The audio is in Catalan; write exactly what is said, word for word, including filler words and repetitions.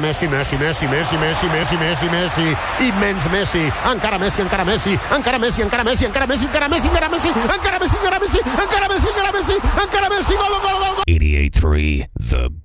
Messi, Messi, Messi, Messi, Messi, Messi, Messi, Messi, immens Messi, encara Messi, encara Messi, encara Messi, encara Messi, encara Messi, encara Messi, encara Messi, encara Messi, encara Messi, encara Messi, encara Messi, encara Messi, gol, gol, gol, gol. eighty-eight point three The